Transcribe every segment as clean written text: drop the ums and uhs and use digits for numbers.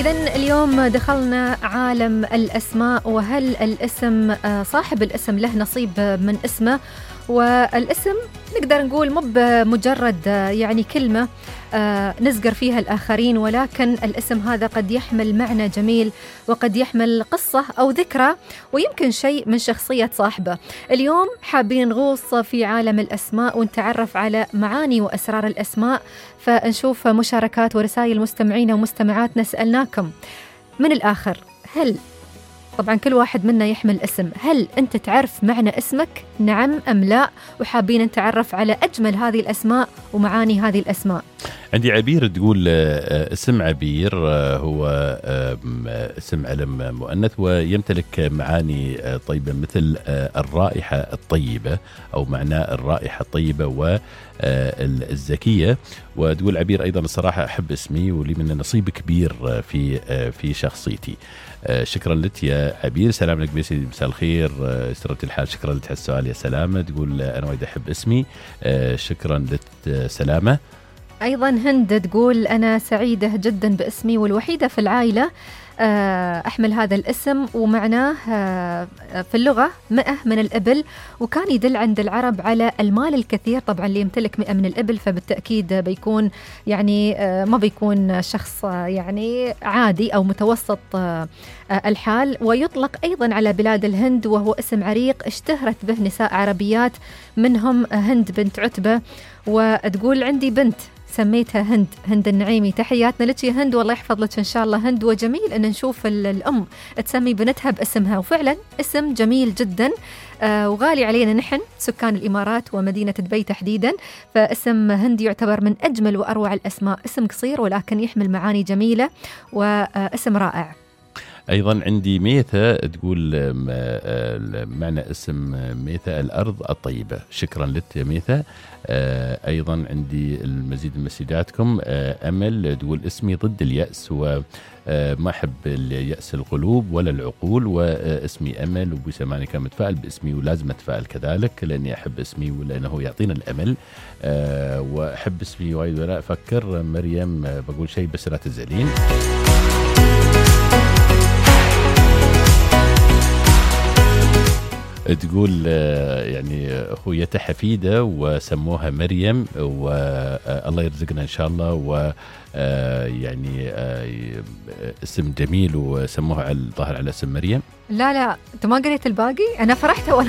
إذن اليوم دخلنا عالم الأسماء، وهل الاسم صاحب الاسم له نصيب من اسمه؟ والاسم نقدر نقول مو بمجرد يعني كلمة نزقر فيها الآخرين، ولكن الاسم هذا قد يحمل معنى جميل، وقد يحمل قصة أو ذكرى، ويمكن شيء من شخصية صاحبه. اليوم حابين نغوص في عالم الأسماء ونتعرف على معاني وأسرار الأسماء، فنشوف مشاركات ورسائل مستمعين ومستمعاتنا. سألناكم من الآخر، هل طبعا كل واحد منا يحمل اسم، هل أنت تعرف معنى اسمك؟ نعم أم لا؟ وحابين نتعرف على أجمل هذه الأسماء ومعاني هذه الأسماء. عندي عبير تقول اسم عبير هو اسم علم مؤنث ويمتلك معاني طيبة مثل الرائحة الطيبة أو معنى الرائحة الطيبة والذكية. وتقول عبير أيضا الصراحة أحب اسمي ولي منه نصيب كبير في شخصيتي. شكرا لك يا عبير. سلام لك بيسي، مساء الخير، سرة الحال. شكرا لك على السؤال يا سلامة. تقول أنا وايد أحب اسمي. شكرا لك سلامة. أيضا هند تقول أنا سعيدة جدا باسمي والوحيدة في العائلة أحمل هذا الاسم، ومعناه في اللغة 100 من الإبل، وكان يدل عند العرب على المال الكثير. طبعا اللي يمتلك 100 من الإبل فبالتأكيد بيكون يعني ما بيكون شخص يعني عادي أو متوسط الحال. ويطلق أيضا على بلاد الهند، وهو اسم عريق اشتهرت به نساء عربيات، منهم هند بنت عتبة. وتقول عندي بنت سميتها هند النعيمي. تحياتنا لك يا هند، والله يحفظ لك إن شاء الله هند. وجميل أن نشوف الأم تسمي بنتها باسمها، وفعلا اسم جميل جدا وغالي علينا نحن سكان الإمارات ومدينة دبي تحديدا. فاسم هند يعتبر من أجمل وأروع الأسماء، اسم قصير ولكن يحمل معاني جميلة واسم رائع. أيضا عندي ميثة تقول معنى اسم ميثة الأرض الطيبة. شكرا لك يا ميثة. أيضا عندي المزيد من مسجاتكم. أمل تقول اسمي ضد اليأس وما أحب اليأس القلوب ولا العقول، واسمي أمل وبسماني كان متفائل باسمي ولازم أتفائل كذلك لأني أحب اسمي ولأنه يعطينا الأمل. وأحب اسمي وايد ولا أفكر. مريم بقول شيء بس لا تزعلين. تقول يعني أخويتها حفيدة وسموها مريم، والله يرزقنا إن شاء الله، و يعني اسم جميل وسموها على الظاهر على اسم مريم. لا أنت ما قريت الباقي؟ أنا فرحت وأنا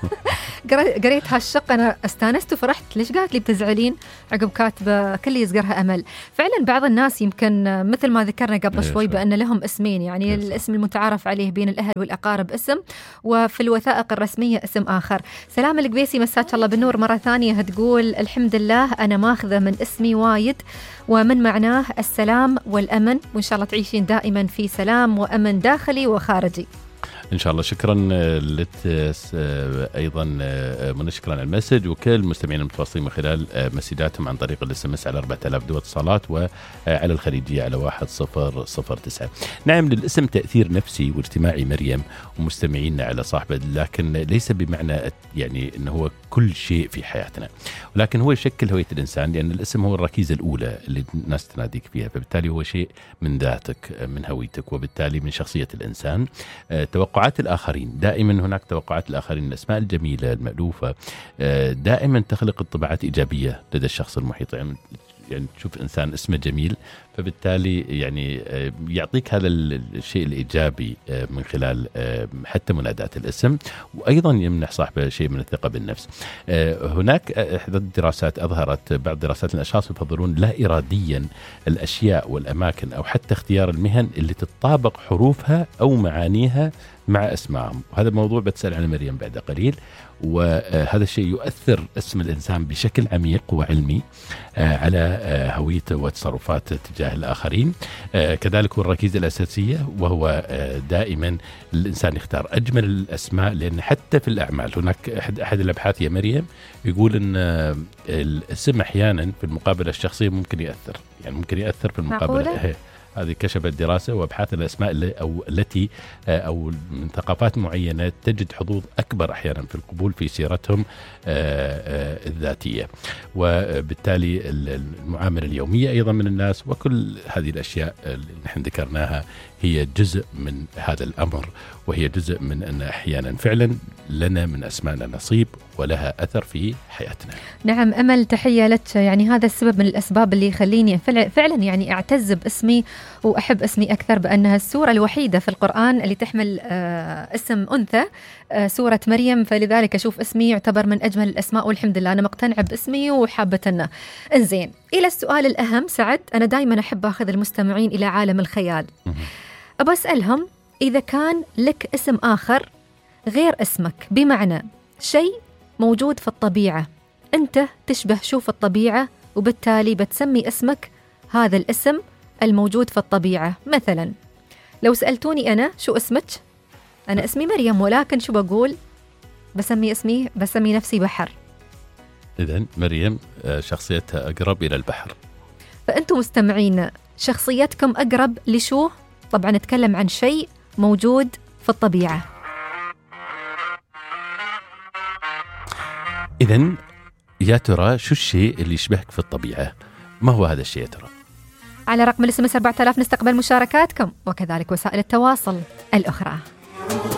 قريت هالشق، أنا استانست وفرحت. ليش قالت لي بتزعلين عقب كاتبة كل يصقرها أمل؟ فعلا بعض الناس يمكن مثل ما ذكرنا قبل شوي بأن لهم اسمين، يعني الاسم المتعارف عليه بين الأهل والأقارب اسم، وفي الوثائق الرسمية اسم آخر. سلام القبيسي، مساك الله بالنور مرة ثانية. هتقول الحمد لله أنا ماخذة من اسمي وايد، ومن معناه السلام والأمن، وإن شاء الله تعيشين دائما في سلام وأمن داخلي وخارجي إن شاء الله. شكرا لك أيضا من شكرا على المسج، وكل المستمعين المتواصلين من خلال مسجاتهم عن طريق الSMS على 4000 دول اتصالات، وعلى الخليجية على 1009. نعم للاسم تأثير نفسي واجتماعي مريم ومستمعينا على صاحبه، لكن ليس بمعنى يعني أنه هو كل شيء في حياتنا، ولكن هو يشكل هوية الإنسان، لأن الاسم هو الركيزة الأولى اللي الناس تناديك فيها، فبالتالي هو شيء من ذاتك من هويتك وبالتالي من شخصية الإنسان. توقعات الآخرين، دائما هناك توقعات الآخرين. الأسماء الجميلة المألوفة دائما تخلق انطباعات إيجابية لدى الشخص المحيط. يعني تشوف إنسان اسمه جميل فبالتالي يعني يعطيك هذا الشيء الإيجابي من خلال حتى منادات الاسم، وأيضا يمنح صاحبه شيء من الثقة بالنفس. هناك إحدى الدراسات أظهرت بعض دراسات الأشخاص يفضلون لا إراديا الأشياء والأماكن أو حتى اختيار المهن اللي تتطابق حروفها أو معانيها مع اسمائهم. وهذا الموضوع بتسأل عن مريم بعد قليل. وهذا الشيء يؤثر اسم الإنسان بشكل عميق وعلمي على هويته وتصرفاته تجاه الآخرين. كذلك هو الركيزة الأساسية، وهو دائما الإنسان يختار أجمل الأسماء، لأن حتى في الأعمال هناك أحد الأبحاث يا مريم يقول أن الاسم أحيانا في المقابلة الشخصية ممكن يأثر، يعني ممكن يأثر في المقابلة. هذه كشفت دراسة وأبحاث الأسماء التي أو من ثقافات معينة تجد حظوظ أكبر أحيانا في القبول في سيرتهم الذاتية، وبالتالي المعاملة اليومية أيضا من الناس وكل هذه الأشياء اللي نحن ذكرناها هي جزء من هذا الأمر، وهي جزء من أن أحيانا فعلا لنا من أسمائنا نصيب ولها أثر في حياتنا. نعم أمل، تحية لك. يعني هذا السبب من الأسباب اللي يخليني فعلا يعني أعتز باسمي وأحب اسمي أكثر، بأنها السورة الوحيدة في القرآن اللي تحمل اسم أنثى، سورة مريم، فلذلك أشوف اسمي يعتبر من أجمل الأسماء، والحمد لله أنا مقتنعة باسمي وحابة. إنزين، إلى السؤال الأهم سعد، أنا دايما أحب أخذ المستمعين إلى عالم الخيال. أبى أسألهم إذا كان لك اسم آخر غير اسمك، بمعنى شيء موجود في الطبيعة، أنت تشبه شوف الطبيعة وبالتالي بتسمي اسمك هذا الاسم الموجود في الطبيعة. مثلا لو سألتوني أنا شو اسمك، أنا اسمي مريم، ولكن شو بقول؟ بسمي نفسي بحر. إذن مريم شخصيتها أقرب إلى البحر. فأنتم مستمعين شخصيتكم أقرب لشو؟ طبعا نتكلم عن شيء موجود في الطبيعة. إذن يا ترى شو الشيء اللي يشبهك في الطبيعة؟ ما هو هذا الشيء يا ترى؟ على رقم الSMS 4000 نستقبل مشاركاتكم وكذلك وسائل التواصل الأخرى.